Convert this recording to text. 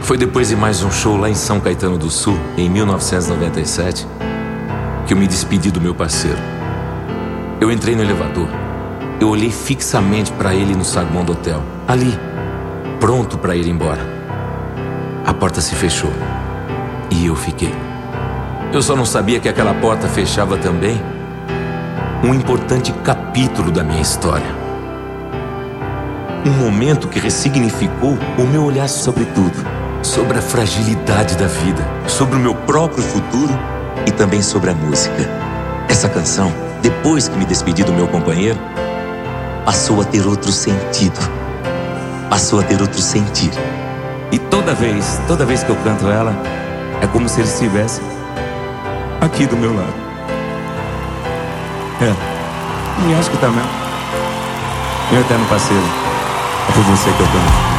Foi depois de mais um show lá em São Caetano do Sul, em 1997, que eu me despedi do meu parceiro. Eu entrei no elevador. Eu olhei fixamente para ele no saguão do hotel, ali, pronto para ir embora. A porta se fechou e eu fiquei. Eu só não sabia que aquela porta fechava também um importante capítulo da minha história. Um momento que ressignificou o meu olhar sobre tudo, sobre a fragilidade da vida, sobre o meu próprio futuro e também sobre a música. Essa canção, depois que me despedi do meu companheiro, passou a ter outro sentido. Passou a ter outro sentir. E toda vez que eu canto ela, é como se ele estivesse aqui do meu lado. E acho que tá mesmo. Meu eterno parceiro, é por você que eu canto.